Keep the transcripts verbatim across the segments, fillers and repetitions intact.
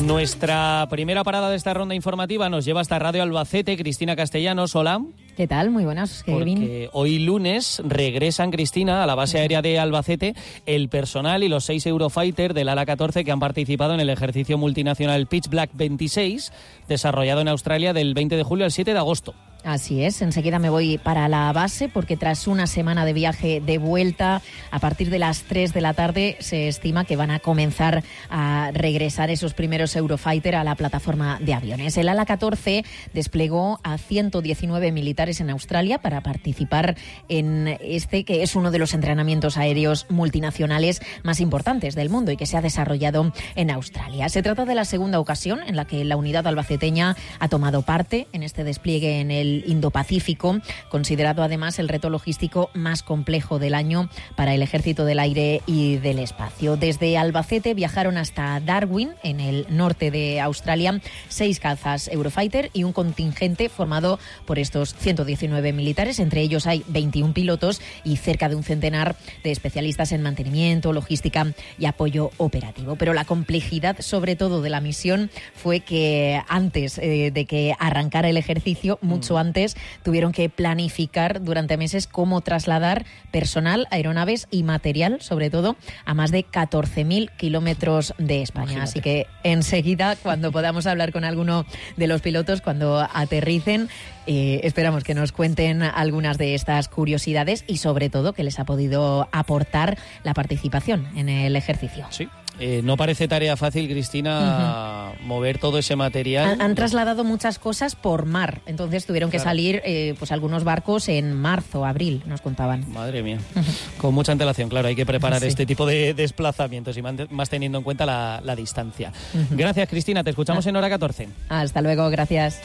Nuestra primera parada de esta ronda informativa nos lleva hasta Radio Albacete. Cristina Castellanos, hola. ¿Qué tal? Muy buenas, Kevin. Porque hoy lunes regresan, Cristina, a la base aérea de Albacete el personal y los seis Eurofighter del ala catorce que han participado en el ejercicio multinacional Pitch Black veintiséis, desarrollado en Australia del veinte de julio al siete de agosto. Así es, enseguida me voy para la base porque tras una semana de viaje de vuelta, a partir de las tres de la tarde se estima que van a comenzar a regresar esos primeros Eurofighter a la plataforma de aviones. El ala catorce desplegó a ciento diecinueve militares en Australia para participar en este, que es uno de los entrenamientos aéreos multinacionales más importantes del mundo y que se ha desarrollado en Australia. Se trata de la segunda ocasión en la que la unidad albaceteña ha tomado parte en este despliegue en el Indo-Pacífico, considerado además el reto logístico más complejo del año para el Ejército del Aire y del Espacio. Desde Albacete viajaron hasta Darwin, en el norte de Australia, seis cazas Eurofighter y un contingente formado por estos ciento diecinueve militares. Entre ellos hay veintiún pilotos y cerca de un centenar de especialistas en mantenimiento, logística y apoyo operativo. Pero la complejidad, sobre todo, de la misión fue que antes eh, de que arrancara el ejercicio, mucho mm. antes, tuvieron que planificar durante meses cómo trasladar personal, aeronaves y material, sobre todo, a más de catorce mil kilómetros de España. Imagínate. Así que enseguida, cuando podamos hablar con alguno de los pilotos, cuando aterricen, eh, esperamos que nos cuenten algunas de estas curiosidades y, sobre todo, que les ha podido aportar la participación en el ejercicio. Sí. Eh, no parece tarea fácil, Cristina, uh-huh. mover todo ese material. Han, han trasladado muchas cosas por mar, entonces tuvieron claro. que salir eh, pues algunos barcos en marzo, abril, nos contaban. Madre mía, uh-huh. con mucha antelación, claro, hay que preparar sí. este tipo de desplazamientos y más teniendo en cuenta la, la distancia. Uh-huh. Gracias, Cristina, te escuchamos ah. en Hora catorce. Hasta luego, gracias.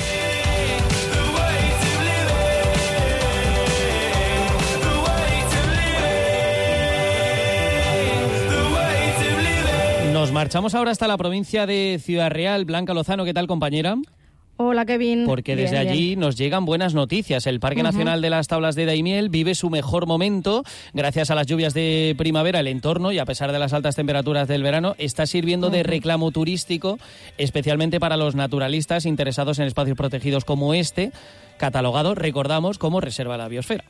Nos marchamos ahora hasta la provincia de Ciudad Real. Blanca Lozano, ¿qué tal, compañera? Hola, Kevin. Porque desde bien, allí bien. nos llegan buenas noticias. El Parque uh-huh. Nacional de las Tablas de Daimiel vive su mejor momento. Gracias a las lluvias de primavera, el entorno, y a pesar de las altas temperaturas del verano, está sirviendo uh-huh. de reclamo turístico, especialmente para los naturalistas interesados en espacios protegidos como este, catalogado, recordamos, como Reserva de la Biosfera.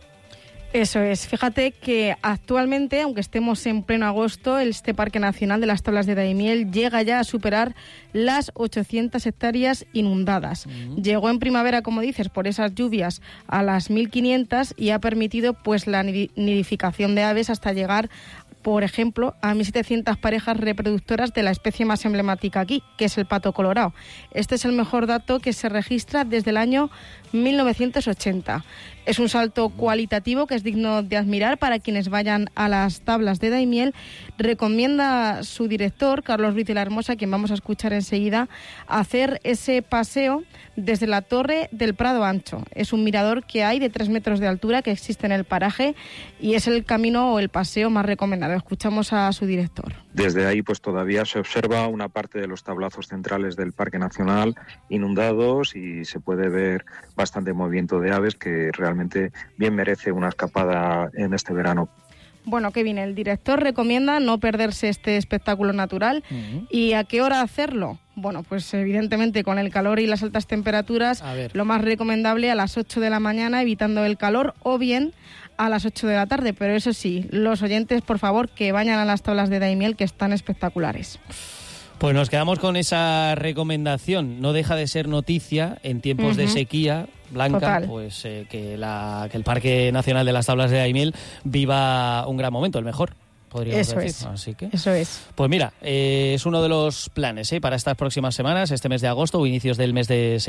Eso es. Fíjate que actualmente, aunque estemos en pleno agosto, este Parque Nacional de las Tablas de Daimiel llega ya a superar las ochocientas hectáreas inundadas. Uh-huh. Llegó en primavera, como dices, por esas lluvias a las mil quinientas y ha permitido pues la nidificación de aves hasta llegar, por ejemplo, a mil setecientas parejas reproductoras de la especie más emblemática aquí, que es el pato colorado. Este es el mejor dato que se registra desde el año mil novecientos ochenta. Es un salto cualitativo que es digno de admirar para quienes vayan a las Tablas de Daimiel. Recomienda su director, Carlos Ruiz de la Hermosa, quien vamos a escuchar enseguida, hacer ese paseo desde la Torre del Prado Ancho. Es un mirador que hay de tres metros de altura que existe en el paraje y es el camino o el paseo más recomendado. Escuchamos a su director. Desde ahí pues todavía se observa una parte de los tablazos centrales del Parque Nacional inundados y se puede ver bastante movimiento de aves que realmente bien merece una escapada en este verano. Bueno, Kevin, el director recomienda no perderse este espectáculo natural. Uh-huh. ¿Y a qué hora hacerlo? Bueno, pues evidentemente con el calor y las altas temperaturas, lo más recomendable a las ocho de la mañana, evitando el calor, o bien a las ocho de la tarde. Pero eso sí, los oyentes, por favor, que vayan a las Tablas de Daimiel, que están espectaculares. Pues nos quedamos con esa recomendación. No deja de ser noticia en tiempos uh-huh. de sequía, Blanca, Total. pues eh, que, la, que el Parque Nacional de las Tablas de Daimiel viva un gran momento, el mejor, podríamos Eso decir. Es. Así que, Eso es. Pues mira, eh, es uno de los planes eh, para estas próximas semanas, este mes de agosto o inicios del mes de septiembre.